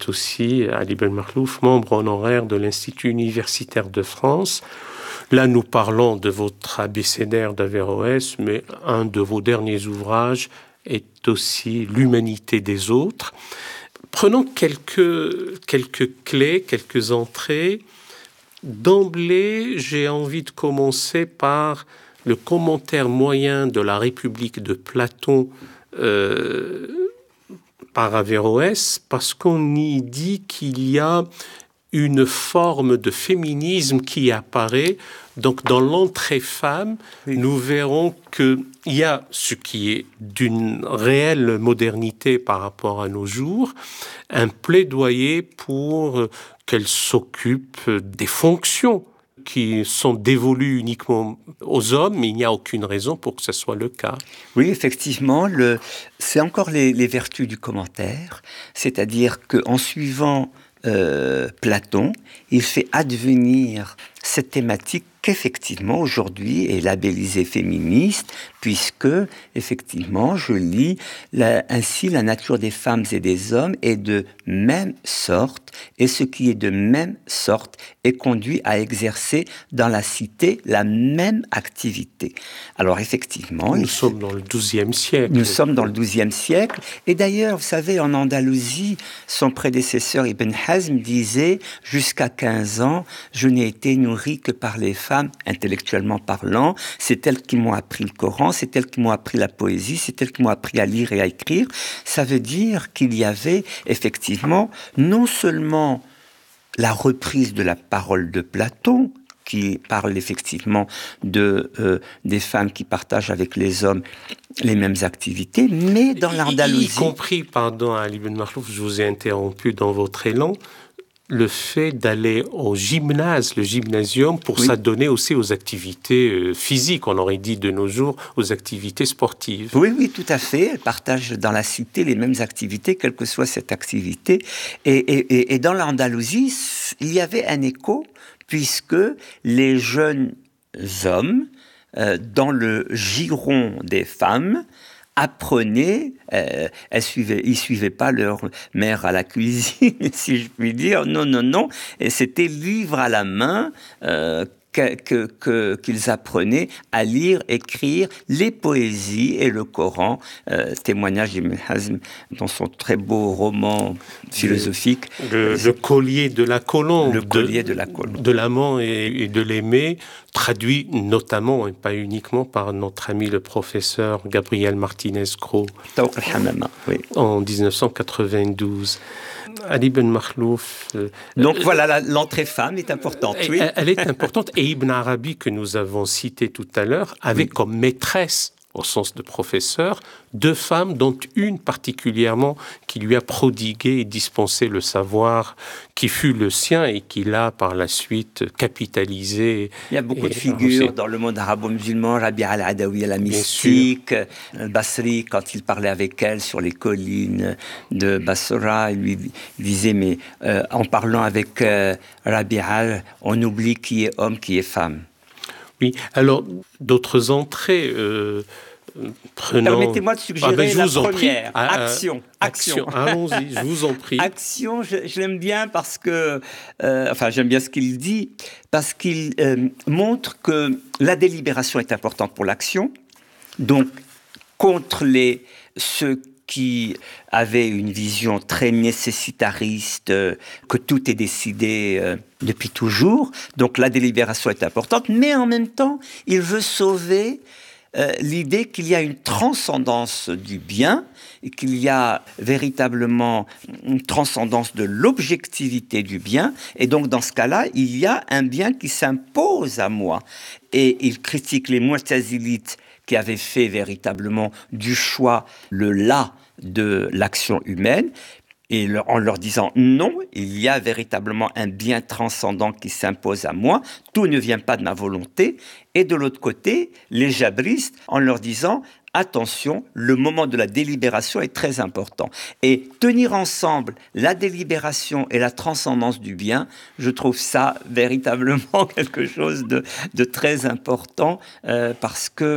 êtes aussi, Ali Ben Makhlouf, membre honoraire de l'Institut universitaire de France. Là, nous parlons de votre abécédaire d'Averroès, mais un de vos derniers ouvrages est aussi L'humanité des autres. Prenons quelques clés, quelques entrées. D'emblée, j'ai envie de commencer par le commentaire moyen de la République de Platon par Averroès, parce qu'on y dit qu'il y a une forme de féminisme qui apparaît. Donc, dans l'entrée femme, nous verrons qu'il y a ce qui est d'une réelle modernité par rapport à nos jours, un plaidoyer pour qu'elle s'occupe des fonctions qui sont dévolues uniquement aux hommes, mais il n'y a aucune raison pour que ce soit le cas. Oui, effectivement, c'est encore les vertus du commentaire, c'est-à-dire qu'en suivant Platon, il fait advenir cette thématique qu'effectivement aujourd'hui est labellisée féministe, puisque effectivement je lis ainsi la nature des femmes et des hommes est de même sorte, et ce qui est de même sorte est conduit à exercer dans la cité la même activité. Alors effectivement... Nous sommes dans le XIIe siècle. Nous sommes dans le XIIe siècle, et d'ailleurs, vous savez, en Andalousie, son prédécesseur Ibn Hazm disait « Jusqu'à 15 ans, je n'ai été nourri que par les femmes intellectuellement parlant, c'est elles qui m'ont appris le Coran, c'est elles qui m'ont appris la poésie, c'est elles qui m'ont appris à lire et à écrire. » Ça veut dire qu'il y avait effectivement non seulement la reprise de la parole de Platon, qui parle effectivement des femmes qui partagent avec les hommes les mêmes activités, mais dans l'Andalousie... Y compris, pardon Ali Ben Makhlouf, je vous ai interrompu dans votre élan, le fait d'aller au gymnase, le gymnasium, pour s'adonner aussi aux activités physiques, on aurait dit de nos jours, aux activités sportives. Oui, oui, tout à fait. Elles partagent dans la cité les mêmes activités, quelle que soit cette activité. Et dans l'Andalousie, il y avait un écho, puisque les jeunes hommes, dans le giron des femmes, apprenaient, ils suivaient pas leur mère à la cuisine, si je puis dire. Non, non, non. Et c'était livre à la main qu'ils apprenaient à lire, écrire les poésies et le Coran, témoignage d'Ibn Hazm dans son très beau roman philosophique. Le collier de la colombe. Le collier de la colombe. De l'amant et de l'aimé, traduit notamment, et pas uniquement, par notre ami le professeur Gabriel Martinez-Cros oui. En 1992. Ali Ben Makhlouf. Donc voilà, l'entrée femme est importante. Oui. Elle est importante. Et Ibn Arabi, que nous avons cité tout à l'heure, avait comme maîtresse, au sens de professeur, 2 femmes, dont une particulièrement qui lui a prodigué et dispensé le savoir qui fut le sien et qu'il a par la suite capitalisé. Il y a beaucoup de figures dans le monde arabo-musulman, Rabi'a al-Adawi, la mystique, Basri, quand il parlait avec elle sur les collines de Basra, il lui disait, mais en parlant avec Rabi'a, on oublie qui est homme, qui est femme. Oui, alors d'autres entrées... Permettez-moi de suggérer la première. Action. Allons-y, je vous en prie. Action, je l'aime bien parce que... j'aime bien ce qu'il dit, parce qu'il montre que la délibération est importante pour l'action. Donc, contre ceux qui avaient une vision très nécessitariste, que tout est décidé depuis toujours. Donc, la délibération est importante, mais en même temps, il veut sauver l'idée qu'il y a une transcendance du bien et qu'il y a véritablement une transcendance de l'objectivité du bien. Et donc, dans ce cas-là, il y a un bien qui s'impose à moi. Et il critique les Mu'tazilites qui avaient fait véritablement du choix le là de l'action humaine, et en leur disant non, il y a véritablement un bien transcendant qui s'impose à moi, tout ne vient pas de ma volonté. Et de l'autre côté, les jabristes, en leur disant attention, le moment de la délibération est très important. Et tenir ensemble la délibération et la transcendance du bien, je trouve ça véritablement quelque chose de très important, parce que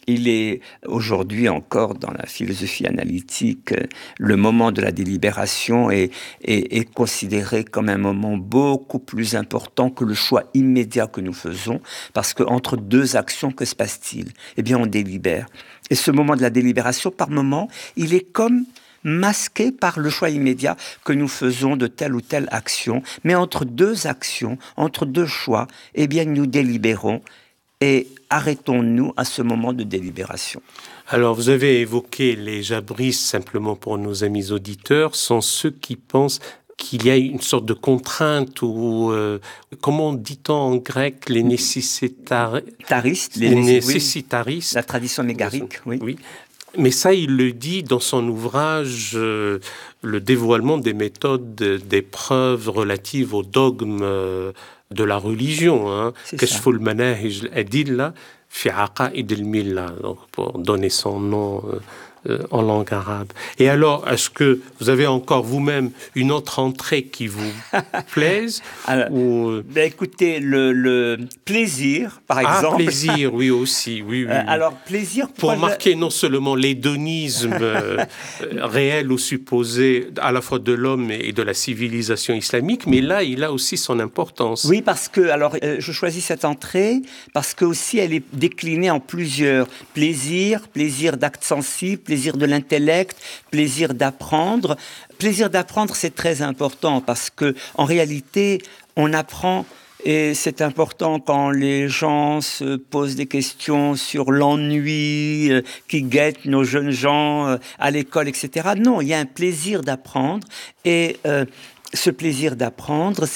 il est aujourd'hui encore dans la philosophie analytique, le moment de la délibération est considéré comme un moment beaucoup plus important que le choix immédiat que nous faisons, parce qu'entre deux actions, que se passe-t-il? Eh bien, on délibère. Et ce moment de la délibération, par moment, il est comme masqué par le choix immédiat que nous faisons de telle ou telle action. Mais entre deux actions, entre deux choix, eh bien, nous délibérons. Et arrêtons-nous à ce moment de délibération. Alors, vous avez évoqué les jabristes, simplement pour nos amis auditeurs, sont ceux qui pensent qu'il y a une sorte de contrainte ou, comment dit-on en grec, les nécessitaristes, les nécessitaristes. La tradition mégarique, oui. Oui. Mais ça, il le dit dans son ouvrage Le dévoilement des méthodes des preuves relatives au dogme de la religion. كشف المناهج الأدلة في عقائد الملة, pour donner son nom en langue arabe. Et alors, est-ce que vous avez encore vous-même une autre entrée qui vous plaise? Alors, écoutez, le plaisir, par exemple. Ah, plaisir, oui, aussi. Oui. Alors, plaisir... Pour marquer non seulement l'hédonisme réel ou supposé à la fois de l'homme et de la civilisation islamique, mais là, il a aussi son importance. Oui, parce que, alors, je choisis cette entrée parce que aussi elle est déclinée en plusieurs plaisirs, plaisir d'acte sensible, plaisir de l'intellect, plaisir d'apprendre. Plaisir d'apprendre, c'est très important parce que, en réalité, on apprend, et c'est important quand les gens se posent des questions sur l'ennui qui guette nos jeunes gens à l'école, etc. Non, il y a un plaisir d'apprendre et ce plaisir d'apprendre,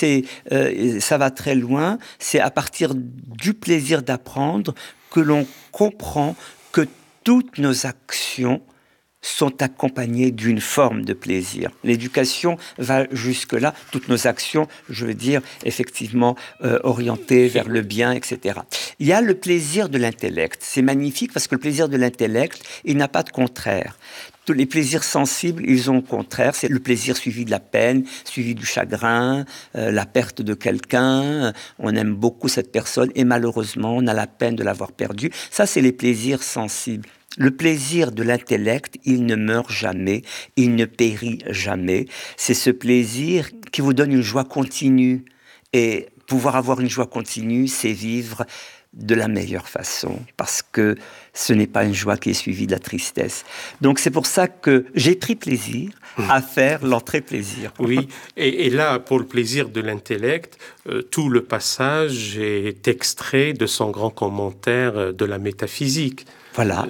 ça va très loin. C'est à partir du plaisir d'apprendre que l'on comprend que toutes nos actions sont accompagnées d'une forme de plaisir. L'éducation va jusque-là, toutes nos actions, je veux dire, effectivement, orientées vers le bien, etc. Il y a le plaisir de l'intellect. C'est magnifique parce que le plaisir de l'intellect, il n'a pas de contraire. Tous les plaisirs sensibles, ils ont le contraire. C'est le plaisir suivi de la peine, suivi du chagrin, la perte de quelqu'un. On aime beaucoup cette personne et malheureusement, on a la peine de l'avoir perdue. Ça, c'est les plaisirs sensibles. Le plaisir de l'intellect, il ne meurt jamais, il ne périt jamais. C'est ce plaisir qui vous donne une joie continue. Et pouvoir avoir une joie continue, c'est vivre de la meilleure façon, parce que ce n'est pas une joie qui est suivie de la tristesse. Donc c'est pour ça que j'ai pris plaisir à faire l'entrée plaisir. Oui, et là, pour le plaisir de l'intellect, tout le passage est extrait de son grand commentaire de la métaphysique. Voilà.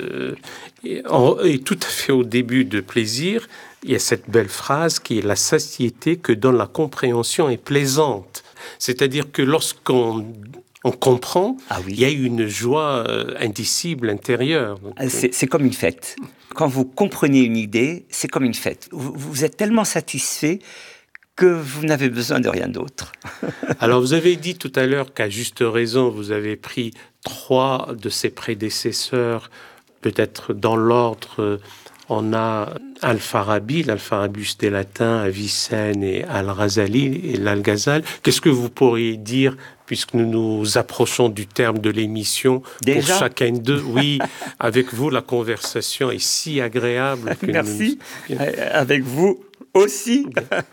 Et tout à fait au début de Plaisir, il y a cette belle phrase qui est « La satiété que donne la compréhension est plaisante ». C'est-à-dire que lorsqu'on comprend, il y a une joie indicible intérieure. C'est comme une fête. Quand vous comprenez une idée, c'est comme une fête. Vous êtes tellement satisfait que vous n'avez besoin de rien d'autre. Alors, vous avez dit tout à l'heure qu'à juste raison, vous avez pris 3 de ses prédécesseurs, peut-être dans l'ordre. On a Al-Farabi, l'Alfarabus des Latins, Avicenne et Al-Razali et l'Al-Ghazal. Qu'est-ce que vous pourriez dire, puisque nous nous approchons du terme de l'émission, pour chacun d'eux? Oui, avec vous, la conversation est si agréable. Que Merci. Avec vous aussi.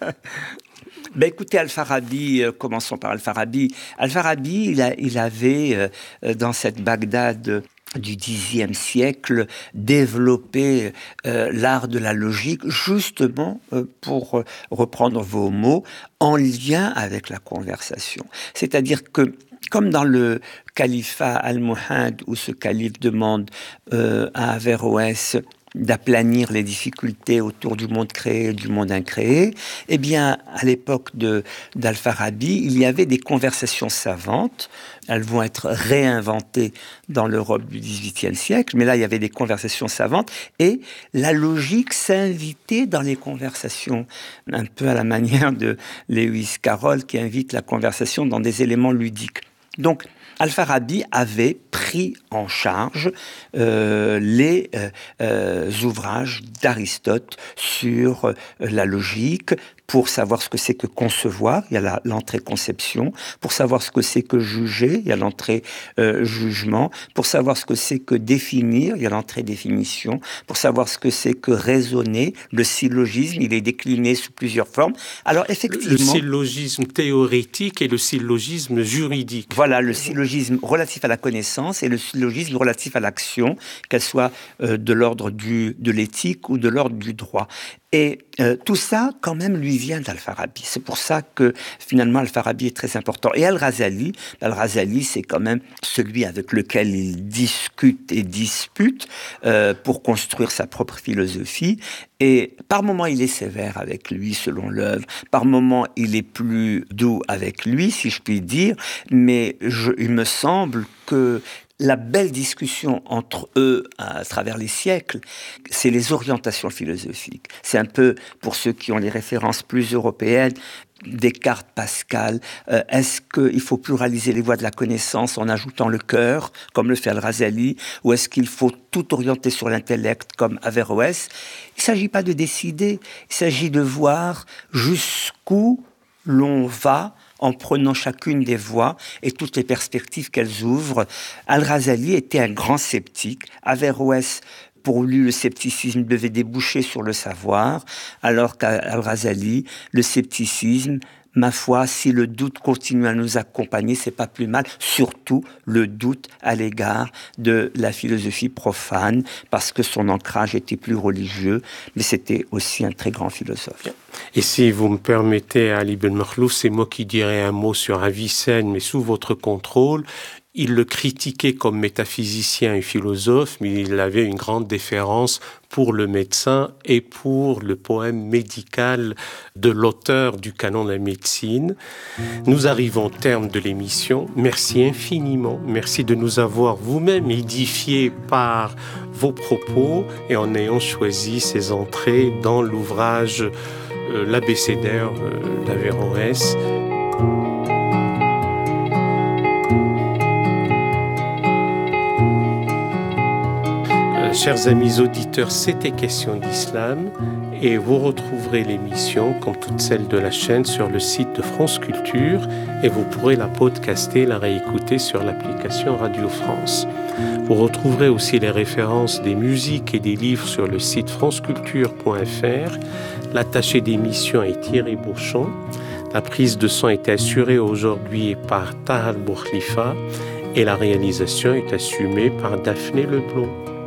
Ben écoutez, Al-Farabi, commençons par Al-Farabi. Al-Farabi, il avait, dans cette Bagdad du Xe siècle, développé l'art de la logique, justement, pour reprendre vos mots, en lien avec la conversation. C'est-à-dire que, comme dans le califat almohade, où ce calife demande à Averroès d'aplanir les difficultés autour du monde créé et du monde incréé, eh bien, à l'époque d'Al-Farabi, il y avait des conversations savantes. Elles vont être réinventées dans l'Europe du XVIIIe siècle, mais là, il y avait des conversations savantes, et la logique s'invitait dans les conversations, un peu à la manière de Lewis Carroll, qui invite la conversation dans des éléments ludiques. Donc, Al-Farabi avait pris en charge les ouvrages d'Aristote sur la logique, pour savoir ce que c'est que concevoir, il y a l'entrée conception, pour savoir ce que c'est que juger, il y a l'entrée jugement, pour savoir ce que c'est que définir, il y a l'entrée définition, pour savoir ce que c'est que raisonner, le syllogisme, il est décliné sous plusieurs formes. Alors effectivement... Le syllogisme théorétique et le syllogisme juridique. Voilà, le syllogisme relatif à la connaissance et le syllogisme relatif à l'action, qu'elle soit de l'ordre de l'éthique ou de l'ordre du droit. Et tout ça, quand même, lui vient d'Al-Farabi. C'est pour ça que, finalement, Al-Farabi est très important. Et Al-Razali, c'est quand même celui avec lequel il discute et dispute pour construire sa propre philosophie. Et par moments, il est sévère avec lui, selon l'œuvre. Par moments, il est plus doux avec lui, si je puis dire. Mais il me semble que la belle discussion entre eux à travers les siècles, c'est les orientations philosophiques. C'est un peu, pour ceux qui ont les références plus européennes, Descartes, Pascal, est-ce qu'il faut pluraliser les voies de la connaissance en ajoutant le cœur, comme le fait Al-Razali, ou est-ce qu'il faut tout orienter sur l'intellect, comme Averroès? Il ne s'agit pas de décider, il s'agit de voir jusqu'où l'on va en prenant chacune des voies et toutes les perspectives qu'elles ouvrent. Al-Razali était un grand sceptique. Averroès, pour lui, le scepticisme devait déboucher sur le savoir, alors qu'à Al-Razali, le scepticisme, ma foi, si le doute continue à nous accompagner, c'est pas plus mal. Surtout le doute à l'égard de la philosophie profane, parce que son ancrage était plus religieux, mais c'était aussi un très grand philosophe. Et si vous me permettez, Ali Ben Makhlouf, c'est moi qui dirais un mot sur Avicenne, mais sous votre contrôle. Il le critiquait comme métaphysicien et philosophe, mais il avait une grande déférence pour le médecin et pour le poème médical de l'auteur du canon de la médecine. Nous arrivons au terme de l'émission. Merci infiniment. Merci de nous avoir vous-même édifiés par vos propos et en ayant choisi ces entrées dans l'ouvrage l'abécédaire d'Averroès. Chers amis auditeurs, c'était Question d'Islam et vous retrouverez l'émission, comme toutes celles de la chaîne, sur le site de France Culture et vous pourrez la podcaster, la réécouter sur l'application Radio France. Vous retrouverez aussi les références des musiques et des livres sur le site franceculture.fr. L'attaché d'émission est Thierry Bourchon. La prise de son est assurée aujourd'hui par Tahal Boukhlifa et la réalisation est assumée par Daphné Leblond.